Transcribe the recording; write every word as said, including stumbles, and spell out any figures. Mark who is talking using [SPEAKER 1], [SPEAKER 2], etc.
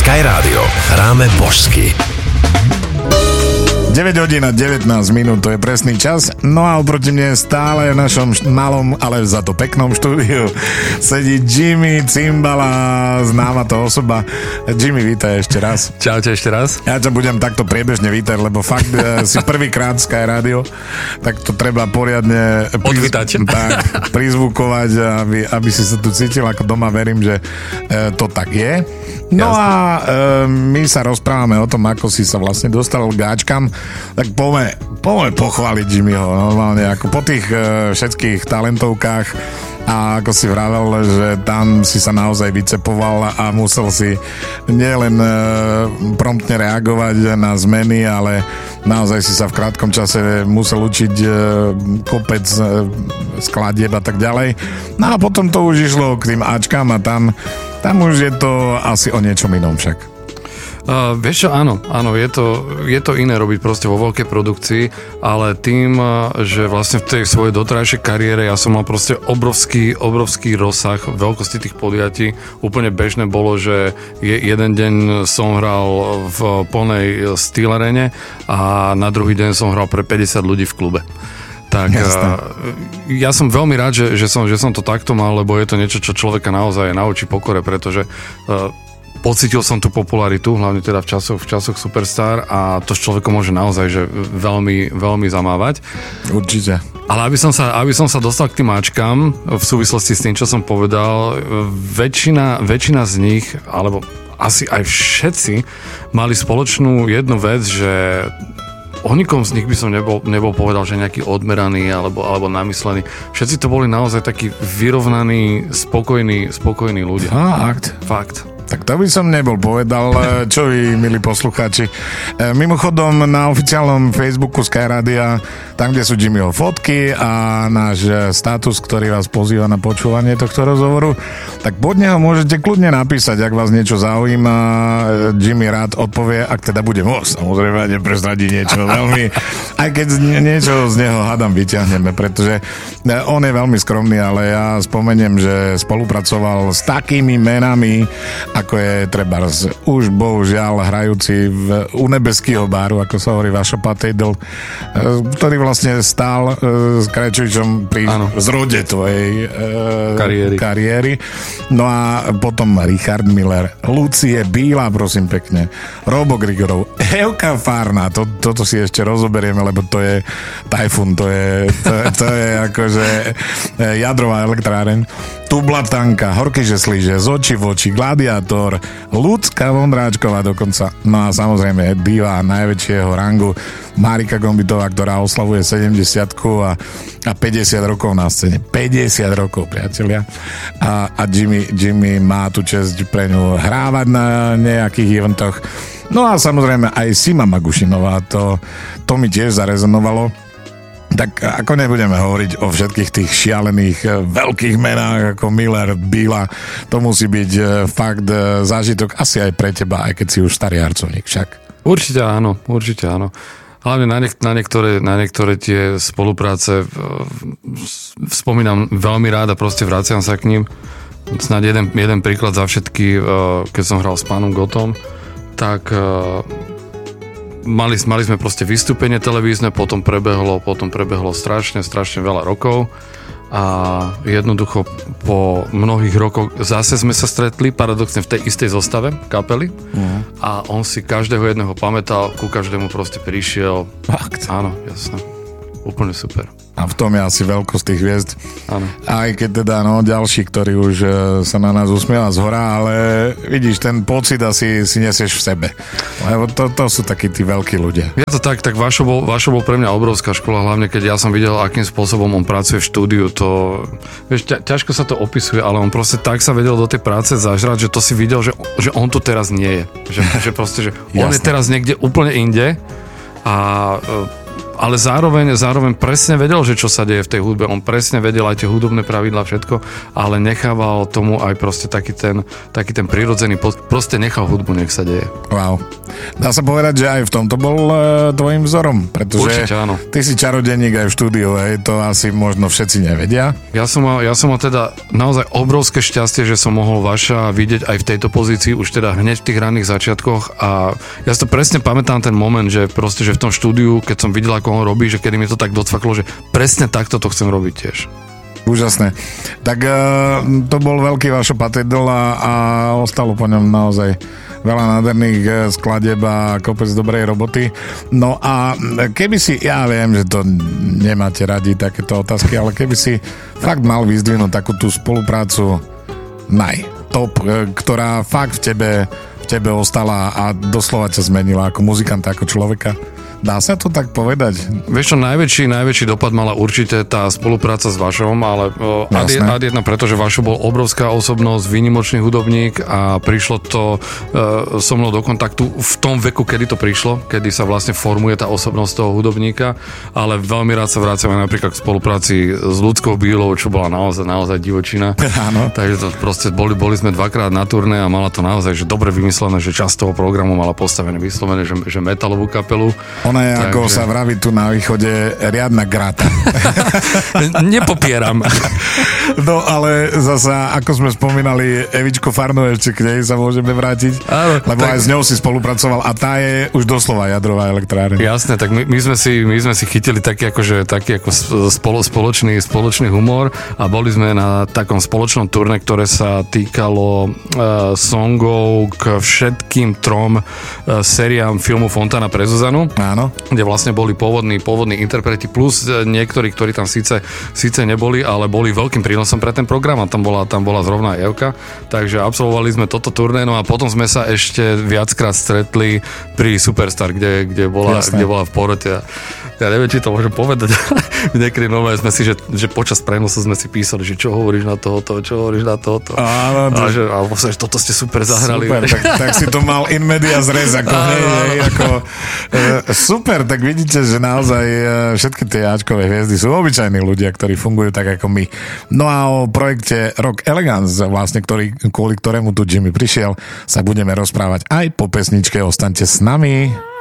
[SPEAKER 1] Sky Rádio. Hráme božsky.
[SPEAKER 2] deväť hodín a devätnásť minút, to je presný čas. No a oproti mne stále v našom malom, ale za to peknom štúdiu sedí Jimmy Cimbala, známa to osoba. Jimmy, vítaj ešte raz.
[SPEAKER 3] Čaute ešte raz.
[SPEAKER 2] Ja ťa budem takto priebežne vítať, lebo fakt si prvýkrát Sky Rádio, tak to treba poriadne
[SPEAKER 3] odvítať.
[SPEAKER 2] Tak, prizvukovať, aby, aby si sa tu cítil ako doma. Verím, že e, to tak je. No Jasne. a e, my sa rozprávame o tom, ako si sa vlastne dostal k gáčkam. Tak poďme, poďme pochváliť Jimmyho normálne, ako po tých e, všetkých talentovkách a ako si vravel, že tam si sa naozaj vycepoval a musel si nielen e, promptne reagovať na zmeny, ale naozaj si sa v krátkom čase musel učiť e, kopec e, skladieb a tak ďalej. No a potom to už išlo k tým Ačkám a tam, tam už je to asi o niečom inom však.
[SPEAKER 3] Uh, vieš čo, áno, áno, je to, je to iné robiť proste vo veľkej produkcii, ale tým, že vlastne v tej svojej doterajšej kariére ja som mal proste obrovský, obrovský rozsah veľkosti tých podujatí. Úplne bežné bolo, že je, jeden deň som hral v plnej Steel Arene a na druhý deň som hral pre päťdesiat ľudí v klube. Tak Jasne. ja som veľmi rád, že, že, som, že som to takto mal, lebo je to niečo, čo človeka naozaj naučí pokore, pretože uh, pocítil som tú popularitu, hlavne teda v časoch, v časoch Superstar a to s človekom môže naozaj že veľmi, veľmi zamávať.
[SPEAKER 2] Určite.
[SPEAKER 3] Ale aby som sa, aby som sa dostal k tým Ačkám v súvislosti s tým, čo som povedal, väčšina, väčšina z nich, alebo asi aj všetci, mali spoločnú jednu vec, že o nikom z nich by som nebol, nebol povedal, že nejaký odmeraný alebo, alebo namyslený. Všetci to boli naozaj takí vyrovnaní, spokojní, spokojní ľudia.
[SPEAKER 2] Fakt.
[SPEAKER 3] Fakt.
[SPEAKER 2] Tak to by som nebol povedal, čo vy, milí poslucháči. Mimochodom, na oficiálnom Facebooku Sky Rádia, tam, kde sú Jimmyho fotky a náš status, ktorý vás pozýva na počúvanie tohto rozhovoru, tak pod neho môžete kľudne napísať, ak vás niečo zaujíma. Jimmy rád odpovie, ak teda bude môcť. Samozrejme, neprezradí niečo veľmi, aj keď niečo z neho hádam vyťahneme, pretože on je veľmi skromný, ale ja spomeniem, že spolupracoval s takými menami, ako je trebárs už bohužiaľ hrajúci v, u nebeského báru, ako sa hovorí Vašo Patejdl, ktorý vlastne stál uh, s Krajčovičom pri ano. zrode tvojej uh, kariéry. kariéry. No a potom Richard Miller, Lucie Bíla, prosím pekne, Robo Grigorov, Evka Farná, to, toto si ešte rozoberieme, lebo to je tajfun, to je, to, to je akože jadrová elektráreň. Tublatanka, Horky Žeslíže, Z oči v oči, Gladiátor, Ľudská Vondráčková dokonca. No a samozrejme diva najväčšieho rangu Marika Gombitová, ktorá oslavuje sedemdesiatku a, a päťdesiat rokov na scéne. päťdesiat rokov, priatelia. A, a Jimmy, Jimmy má tu česť pre ňu hrávať na nejakých eventoch. No a samozrejme aj Sima Magušinová, to, to mi tiež zarezonovalo. Tak ako nebudeme hovoriť o všetkých tých šialených veľkých menách ako Miller, Bíla, to musí byť fakt zážitok asi aj pre teba, aj keď si už starý harcovník však. Určite áno, určite áno. Hlavne na, niek- na, niektoré, na niektoré tie spolupráce spomínam veľmi rád a proste vraciam sa k ním. Snáď jeden, jeden príklad za všetky, keď som hral s pánom Gotom, tak Mali, mali sme proste vystúpenie televízne, potom prebehlo, potom prebehlo strašne, strašne veľa rokov a jednoducho po mnohých rokoch zase sme sa stretli, paradoxne v tej istej zostave kapely uh-huh. a on si každého jedného pamätal, ku každému proste prišiel. Fakt? Áno, jasné. Úplne super. A v tom je asi veľkosť tých hviezd. Áno. Aj keď teda, no, ďalší, ktorí už e, sa na nás usmieva zhora, ale vidíš, ten pocit asi si nesieš v sebe. Lebo to, to sú takí tí veľkí ľudia. Je to tak, tak Vašo bol, Vašo bol pre mňa obrovská škola, hlavne keď ja som videl, akým spôsobom on pracuje v štúdiu, to, vieš, ťa, ťažko sa to opisuje, ale on proste tak sa vedel do tej práce zažrať, že to si videl, že, že on tu teraz nie je. Že, že proste, že on je teraz niekde úplne inde a
[SPEAKER 3] ale zároveň, zároveň presne vedel, že čo sa deje v tej hudbe. On presne vedel aj tie hudobné pravidlá, všetko, ale nechával tomu aj proste taký ten, taký ten prirodzený, proste nechal hudbu, nech sa deje.
[SPEAKER 2] Wow. Dá sa povedať, že aj v tomto bol uh, tvojim vzorom, pretože
[SPEAKER 3] určite, áno.
[SPEAKER 2] Ty si čarodenník aj v štúdiu, hej, to asi možno všetci nevedia.
[SPEAKER 3] Ja som mal, ja som mal teda naozaj obrovské šťastie, že som mohol Vaša vidieť aj v tejto pozícii, už teda hneď v tých ranných začiatkoch a ja si to presne pamätám ten moment, že proste, že v tom štúdiu, keď som videl, ako on robí, že kedy mi to tak docvaklo, že presne takto to chcem robiť tiež.
[SPEAKER 2] Úžasné. Tak uh, to bol veľký Vašo Patejdl a, a ostalo po ňom naozaj veľa nádherných skladieb a kopec dobrej roboty. No a keby si, ja viem, že to nemáte radi takéto otázky, ale keby si fakt mal vyzdvihnúť takú tú spoluprácu naj, top, ktorá fakt v tebe, v tebe ostala a doslova ťa zmenila ako muzikanta, ako človeka. Dá sa to tak povedať?
[SPEAKER 3] Vieš čo, najväčší, najväčší dopad mala určite tá spolupráca s Vašom, ale o, ad, ad jedna, pretože Vašo bol obrovská osobnosť, výnimočný hudobník a prišlo to e, so mnou do kontaktu v tom veku, kedy to prišlo, kedy sa vlastne formuje tá osobnosť toho hudobníka, ale veľmi rád sa vraciame napríklad k spolupráci s Ľudskou Bílou, čo bola naozaj, naozaj divočina.
[SPEAKER 2] Áno.
[SPEAKER 3] Takže to proste boli, boli sme dvakrát na turné a mala to naozaj že dobre vymyslené, že časť toho programu mala postavené vyslovené, že, že metalovú kapelu.
[SPEAKER 2] Ona je, takže... ako sa vraví tu na východe, riadna grata.
[SPEAKER 3] Nepopieram.
[SPEAKER 2] No ale zasa, ako sme spomínali, Evičko Farnu, ešte k nej sa môžeme vrátiť, áno, lebo tak... aj s ňou si spolupracoval a tá je už doslova jadrová elektráreň.
[SPEAKER 3] Jasné, tak my, my, sme, si, my sme si chytili taký, akože, taký ako spolo, spoločný, spoločný humor a boli sme na takom spoločnom turné, ktoré sa týkalo uh, songov k všetkým trom uh, sériám filmu Fontana pre Zuzanu.
[SPEAKER 2] Áno.
[SPEAKER 3] Kde vlastne boli pôvodní, pôvodní interpreti plus niektorí, ktorí tam síce, síce neboli, ale boli veľkým prínosom pre ten program a tam bola, tam bola zrovna aj Evka. Takže absolvovali sme toto turné, no a potom sme sa ešte viackrát stretli pri Superstar, kde, kde, bola, kde bola v porote. Ja neviem, či to môžem povedať. Niekedy normálne sme si, že, že počas prenosu sme si písali, že čo hovoríš na tohoto, čo hovoríš na tohoto.
[SPEAKER 2] Áno, to...
[SPEAKER 3] A, že, a že toto ste super zahrali.
[SPEAKER 2] Super, tak, tak si to mal in media zrez, ako, hej, hej, ako e, super, tak vidíte, že naozaj e, všetky tie áčkové hviezdy sú obyčajní ľudia, ktorí fungujú tak ako my. No a o projekte Rock Elegance, vlastne, ktorý, kvôli ktorému tu Jimmy prišiel, sa budeme rozprávať aj po pesničke. Ostaňte s nami.